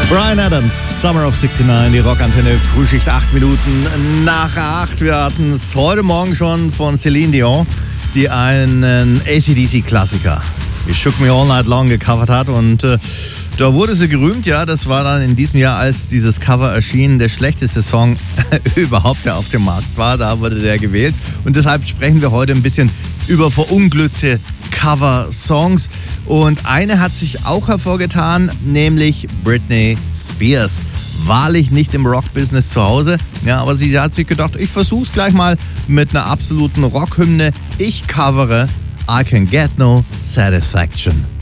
Bryan Adams, Summer of 69, die Rockantenne, Frühschicht 8 Minuten nach 8. Wir hatten es heute Morgen schon von Celine Dion, die einen AC/DC-Klassiker, die Shook Me All Night Long, gecovert hat. Und da wurde sie gerühmt, ja. Das war dann in diesem Jahr, als dieses Cover erschien, der schlechteste Song überhaupt, der auf dem Markt war. Da wurde der gewählt. Und deshalb sprechen wir heute ein bisschen über verunglückte Cover-Songs. Und eine hat sich auch hervorgetan, nämlich Britney Spears. Wahrlich nicht im Rock-Business zu Hause. Ja, aber sie hat sich gedacht, ich versuch's gleich mal mit einer absoluten Rockhymne. Ich covere I Can Get No Satisfaction.